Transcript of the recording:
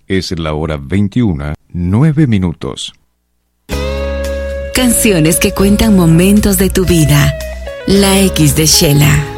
Es la hora 21, 9 minutos. Canciones que cuentan momentos de tu vida. La X de Sheila.